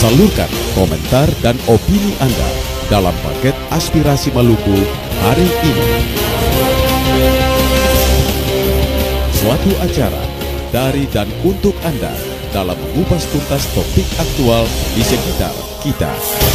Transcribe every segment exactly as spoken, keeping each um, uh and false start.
Salurkan komentar dan opini Anda dalam paket Aspirasi Maluku hari ini. Suatu acara dari dan untuk Anda dalam mengupas tuntas topik aktual di sekitar kita.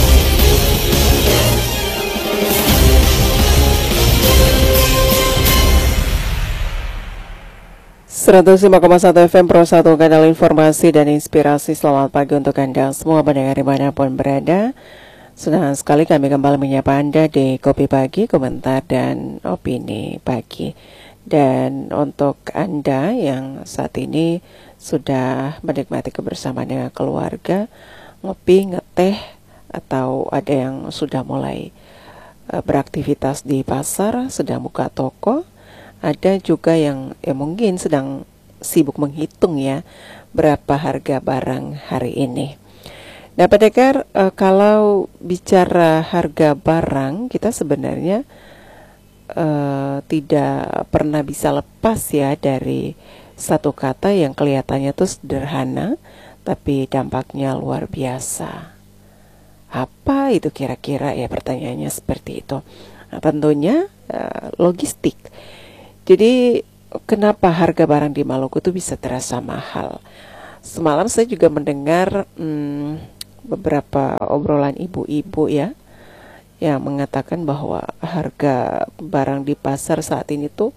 seratus lima koma satu F M Pro satu, kanal informasi dan inspirasi. Selamat pagi untuk Anda semua pendengar dimanapun berada. Senang sekali kami kembali menyapa Anda di Kopi Pagi, Komentar dan Opini Pagi. Dan untuk Anda yang saat ini sudah menikmati kebersamaan dengan keluarga, ngopi, ngeteh, atau ada yang sudah mulai uh, beraktivitas di pasar, sedang buka toko, ada juga yang ya mungkin sedang sibuk menghitung ya berapa harga barang hari ini. Nah, pendengar, e, kalau bicara harga barang, kita sebenarnya e, tidak pernah bisa lepas ya dari satu kata yang kelihatannya tuh sederhana, tapi dampaknya luar biasa. Apa itu kira-kira ya, pertanyaannya seperti itu. Nah, tentunya e, logistik. Jadi kenapa harga barang di Maluku itu bisa terasa mahal? Semalam saya juga mendengar hmm, beberapa obrolan ibu-ibu ya, yang mengatakan bahwa harga barang di pasar saat ini tuh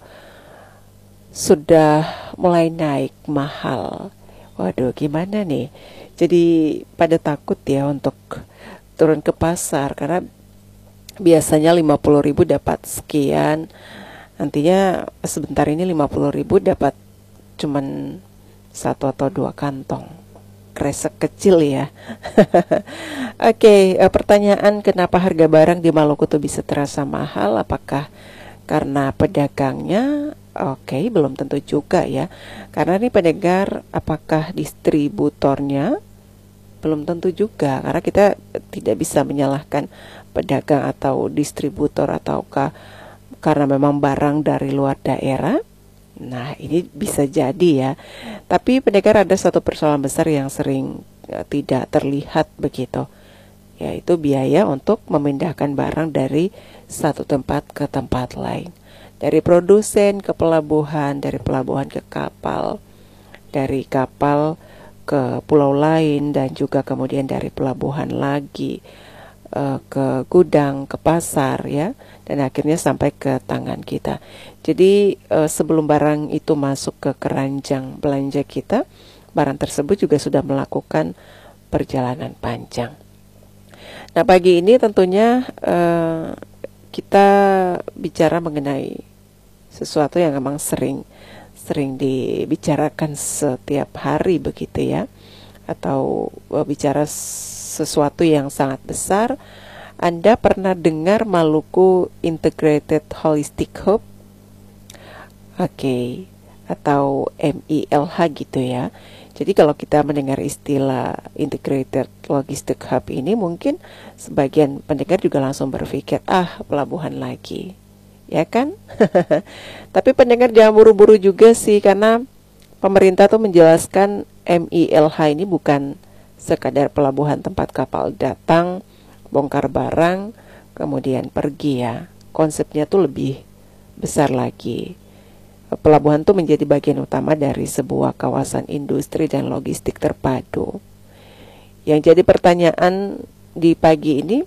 sudah mulai naik mahal. Waduh, gimana nih? Jadi pada takut ya untuk turun ke pasar, karena biasanya lima puluh ribu dapat sekian. Nantinya sebentar ini lima puluh ribu dapat cuman satu atau dua kantong. Kresek kecil ya. Oke, okay, pertanyaan kenapa harga barang di Maluku tuh bisa terasa mahal? Apakah karena pedagangnya? Oke, okay, belum tentu juga ya. Karena ini pendengar, apakah distributornya? Belum tentu juga. Karena kita tidak bisa menyalahkan pedagang atau distributor ataukah karena memang barang dari luar daerah. Nah, ini bisa jadi ya. Tapi pendengar, ada satu persoalan besar yang sering ya, tidak terlihat begitu, yaitu biaya untuk memindahkan barang dari satu tempat ke tempat lain. Dari produsen ke pelabuhan, dari pelabuhan ke kapal, dari kapal ke pulau lain, dan juga kemudian dari pelabuhan lagi ke gudang, ke pasar ya, dan akhirnya sampai ke tangan kita. Jadi uh, sebelum barang itu masuk ke keranjang belanja kita, barang tersebut juga sudah melakukan perjalanan panjang. Nah, pagi ini tentunya uh, kita bicara mengenai sesuatu yang memang sering sering dibicarakan setiap hari begitu ya, atau uh, bicara sesuatu yang sangat besar. Anda pernah dengar Maluku Integrated Holistic Hub? Oke, okay. Atau M I L H gitu ya. Jadi kalau kita mendengar istilah Integrated Logistic Hub ini, mungkin sebagian pendengar juga langsung berpikir, ah, pelabuhan lagi, ya kan? Tapi pendengar jangan buru-buru juga sih, karena pemerintah tuh menjelaskan M I L H ini bukan sekadar pelabuhan tempat kapal datang, bongkar barang, kemudian pergi ya. Konsepnya tuh lebih besar lagi. Pelabuhan tuh menjadi bagian utama dari sebuah kawasan industri dan logistik terpadu. Yang jadi pertanyaan di pagi ini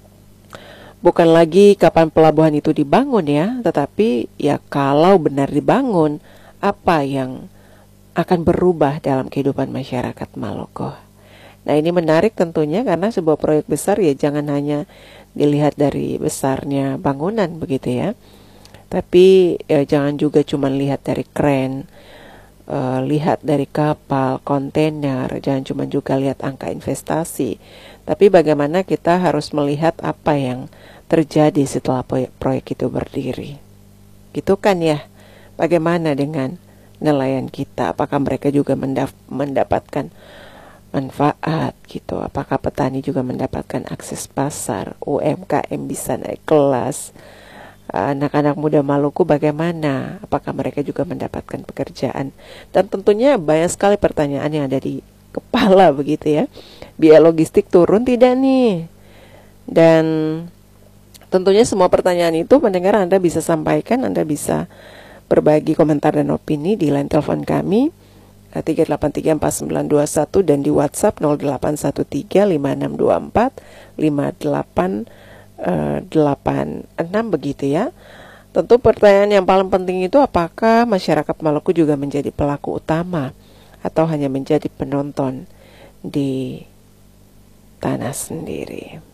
bukan lagi kapan pelabuhan itu dibangun ya, tetapi ya kalau benar dibangun, apa yang akan berubah dalam kehidupan masyarakat Maluku. Nah, ini menarik tentunya karena sebuah proyek besar ya jangan hanya dilihat dari besarnya bangunan begitu ya. Tapi ya jangan juga cuma lihat dari kren, uh, lihat dari kapal, kontainer, jangan cuma juga lihat angka investasi. Tapi bagaimana kita harus melihat apa yang terjadi setelah proyek, proyek itu berdiri. Gitu kan ya. Bagaimana dengan nelayan kita? Apakah mereka juga mendaf- mendapatkan manfaat gitu? Apakah petani juga mendapatkan akses pasar? U M K M bisa naik kelas? Anak-anak muda Maluku bagaimana? Apakah mereka juga mendapatkan pekerjaan? Dan tentunya banyak sekali pertanyaan yang ada di kepala begitu ya. biaya logistik turun tidak nih? Dan tentunya semua pertanyaan itu pendengar Anda bisa sampaikan, Anda bisa berbagi komentar dan opini di line telepon kami tiga delapan tiga empat sembilan dua satu dan di WhatsApp nol delapan satu tiga lima enam dua empat lima delapan delapan enam begitu ya. Tentu pertanyaan yang paling penting itu apakah masyarakat Maluku juga menjadi pelaku utama atau hanya menjadi penonton di tanah sendiri.